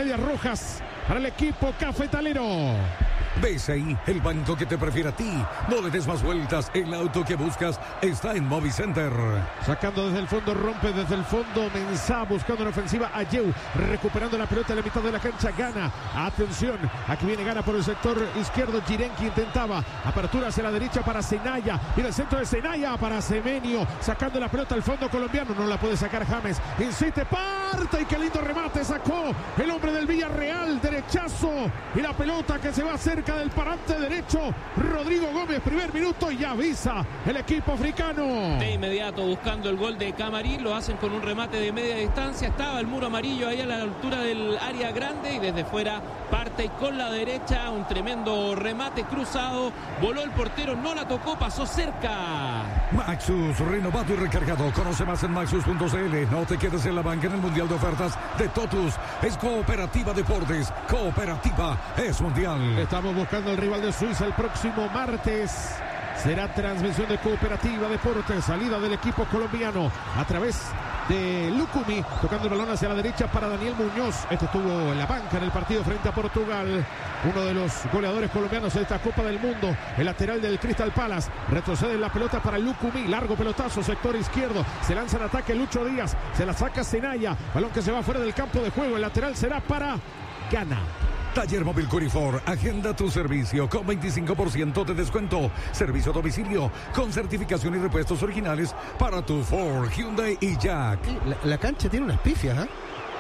medias rojas para el equipo cafetalero. BCI, el banco que te prefiere a ti. No le des más vueltas. El auto que buscas está en Movicenter. Sacando desde el fondo, rompe desde el fondo. Mensah buscando una ofensiva. Ayew recuperando la pelota en la mitad de la cancha. Gana. Atención. Aquí viene Gana por el sector izquierdo. Jirenki intentaba. Apertura hacia la derecha para Senaya. Mira el centro de Senaya para Semenyo. Sacando la pelota al fondo colombiano. No la puede sacar James. Insiste. Parta. Y qué lindo remate sacó el hombre del Villarreal. Derechazo. Y la pelota que se va a hacer del parante derecho, Rodrigo Gómez, primer minuto, y ya avisa el equipo africano. De inmediato buscando el gol de Camarín, lo hacen con un remate de media distancia, estaba el muro amarillo ahí a la altura del área grande y desde fuera parte con la derecha, un tremendo remate cruzado, voló el portero, no la tocó, pasó cerca. Maxus, renovado y recargado, conoce más en maxus.cl, no te quedes en la banca en el Mundial de Ofertas de Totus, es Cooperativa Deportes, Cooperativa es Mundial. Estamos buscando el rival de Suiza el próximo martes. Será transmisión de Cooperativa Deportes, salida del equipo colombiano a través de Lucumi, tocando el balón hacia la derecha para Daniel Muñoz. Este estuvo en la banca en el partido frente a Portugal, uno de los goleadores colombianos de esta Copa del Mundo, el lateral del Crystal Palace. Retrocede la pelota para Lucumi, largo pelotazo, sector izquierdo, se lanza en ataque Lucho Díaz, se la saca Senaya, balón que se va fuera del campo de juego, el lateral será para Gana. Taller Móvil Curifor, agenda tu servicio con 25% de descuento. Servicio a domicilio con certificación y repuestos originales para tu Ford, Hyundai y Jack. La cancha tiene unas pifias, ¿eh?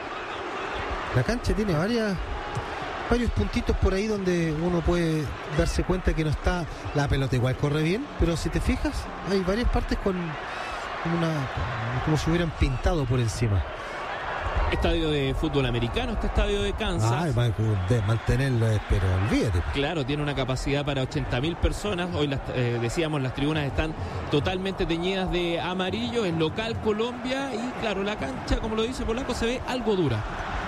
La cancha tiene varios puntitos por ahí donde uno puede darse cuenta que no está. La pelota igual corre bien, pero si te fijas, hay varias partes con como si hubieran pintado por encima. Estadio de fútbol americano, este estadio de Kansas. De mantenerlo, pero olvídate. Claro, tiene una capacidad para 80.000 personas. Hoy decíamos, las tribunas están totalmente teñidas de amarillo. Es local Colombia y claro, la cancha, como lo dice Polaco, se ve algo dura.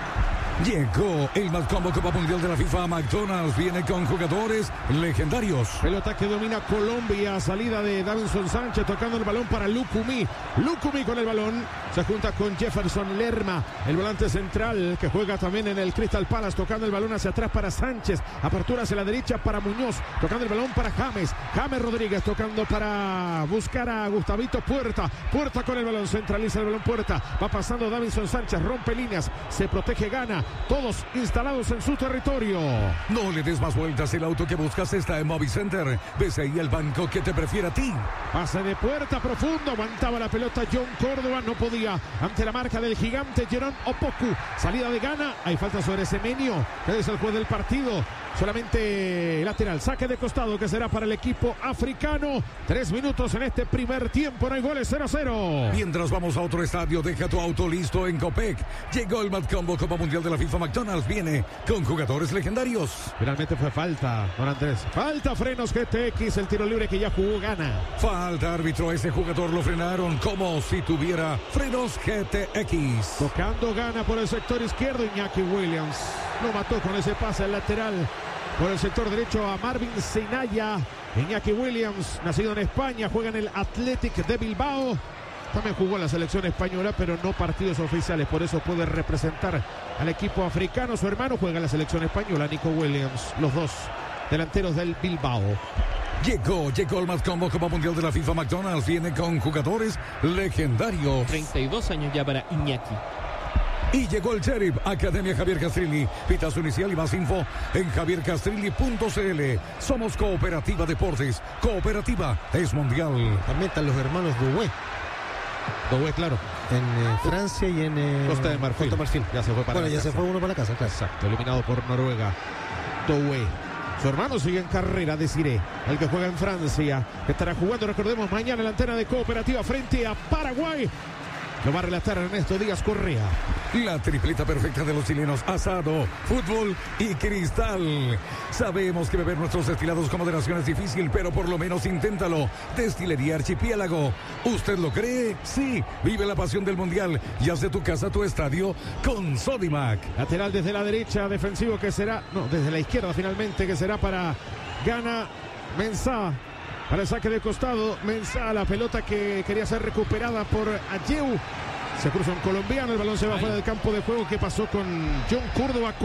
Llegó el Matcombo Copa Mundial de la FIFA. McDonald's viene con jugadores legendarios. Pelota que domina Colombia, salida de Davinson Sánchez tocando el balón para Lucumi. Lucumi con el balón, se junta con Jefferson Lerma, el volante central que juega también en el Crystal Palace, tocando el balón hacia atrás para Sánchez, apertura hacia la derecha para Muñoz, tocando el balón para James Rodríguez, tocando para buscar a Gustavito Puerta con el balón, centraliza el balón Puerta, va pasando Davinson Sánchez, rompe líneas, se protege Gana. Todos instalados en su territorio. No le des más vueltas, el auto que buscas está en Movicenter. Ves ahí el banco que te prefiere a ti. Pase de Puerta profundo, aguantaba la pelota John Córdoba, no podía ante la marca del gigante Jerón Opoku. Salida de Gana, hay falta sobre Semenyo, que es el juez del partido. Solamente lateral, saque de costado que será para el equipo africano. 3 minutos en este primer tiempo, no hay goles, 0-0. Mientras vamos a otro estadio, deja tu auto listo en Copec. Llegó el Matcombo Copa Mundial de la FIFA. McDonald's viene con jugadores legendarios. Finalmente fue falta, don Andrés. Falta, frenos GTX, el tiro libre que ya jugó Gana. Falta, árbitro, ese jugador lo frenaron como si tuviera frenos GTX. Tocando Gana por el sector izquierdo, Iñaki Williams lo mató con ese pase al lateral. Por el sector derecho a Marvin Senaya. Iñaki Williams, nacido en España, juega en el Athletic de Bilbao. También jugó en la selección española, pero no partidos oficiales. Por eso puede representar al equipo africano. Su hermano juega en la selección española, Nico Williams. Los dos delanteros del Bilbao. Llegó el Matcombo Copa Mundial de la FIFA. McDonald's viene con jugadores legendarios. 32 años ya para Iñaki. Y llegó el Sheriff, Academia Javier Castrilli. Pitazo inicial y más info en javiercastrilli.cl. Somos Cooperativa Deportes. Cooperativa es Mundial. También están los hermanos Doué, claro. En Francia y en Costa de Marfil. Ya se fue para casa. Se fue uno para casa, claro. Exacto, eliminado por Noruega. Doué. Su hermano sigue en carrera, Desiré, el que juega en Francia, que estará jugando, recordemos, mañana en la antena de Cooperativa frente a Paraguay. Lo va a relatar Ernesto Díaz Correa. La tripleta perfecta de los chilenos: asado, fútbol y cristal. Sabemos que beber nuestros destilados con moderación es difícil, pero por lo menos inténtalo. Destilería Archipiélago. ¿Usted lo cree? Sí. Vive la pasión del Mundial y haz de tu casa tu estadio con Sodimac. Lateral desde la derecha, defensivo que será... No, desde la izquierda finalmente, que será para Gana Mensah. Para el saque de costado, Mensah, la pelota que quería ser recuperada por Ayew. Se cruza un colombiano, el balón se va fuera del campo de juego. ¿Qué pasó con John Córdoba?